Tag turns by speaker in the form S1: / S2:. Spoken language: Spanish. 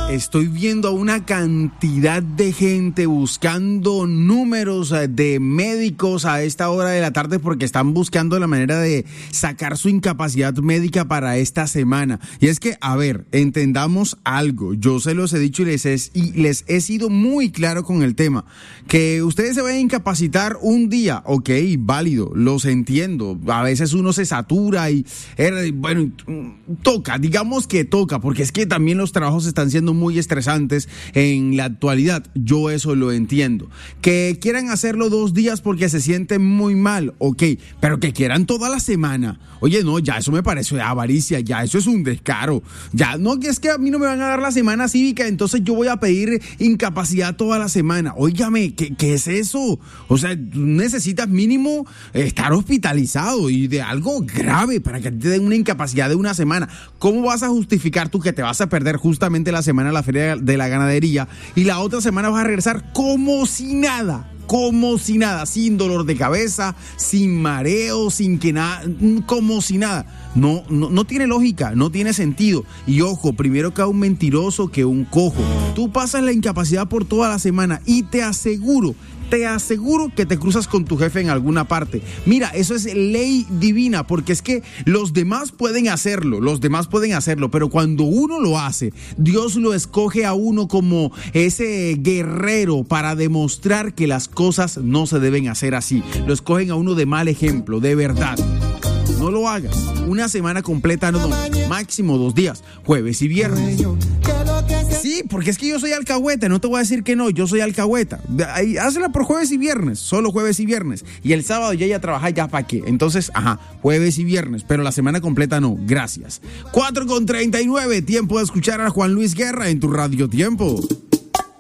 S1: Estoy viendo a una cantidad de gente buscando números de médicos a esta hora de la tarde porque están buscando la manera de sacar su incapacidad médica para esta semana. Y es que, a ver, entendamos algo. Yo se los he dicho y les he sido muy claro con el tema. Que ustedes se vayan a incapacitar un día, ok, válido, los entiendo. A veces uno se satura y, bueno, toca, digamos que toca, porque es que también los trabajos están siendo muy estresantes en la actualidad. Yo eso lo entiendo. Que quieran hacerlo 2 días porque se sienten muy mal, ok, pero que quieran toda la semana. Oye, no, ya eso me parece avaricia, ya eso es un descaro. Ya, no, que es que a mí no me van a dar la semana cívica, entonces yo voy a pedir incapacidad toda la semana. Óigame, ¿qué es eso? O sea, tú necesitas mínimo estar hospitalizado y de algo grave para que te den una incapacidad de una semana. ¿Cómo vas a justificar tú que te vas a perder justamente la semana a la Feria de la Ganadería y la otra semana vas a regresar como si nada? Como si nada, sin dolor de cabeza, sin mareo, sin que nada, como si nada. No tiene lógica, no tiene sentido. Y ojo, primero cae un mentiroso que un cojo. Tú pasas la incapacidad por toda la semana y te aseguro que te cruzas con tu jefe en alguna parte. Mira, eso es ley divina, porque es que los demás pueden hacerlo, pero cuando uno lo hace, Dios lo escoge a uno como ese guerrero para demostrar que las cosas no se deben hacer así. Lo escogen a uno de mal ejemplo, de verdad. No lo hagas. Una semana completa, no, máximo 2 días, jueves y viernes. Sí, porque es que yo soy alcahueta, no te voy a decir que no, yo soy alcahueta. Hazla por jueves y viernes, solo jueves y viernes. Y el sábado ya trabajar, ya para qué. Entonces, jueves y viernes, pero la semana completa no, gracias. 4:39, tiempo de escuchar a Juan Luis Guerra en tu Radio Tiempo.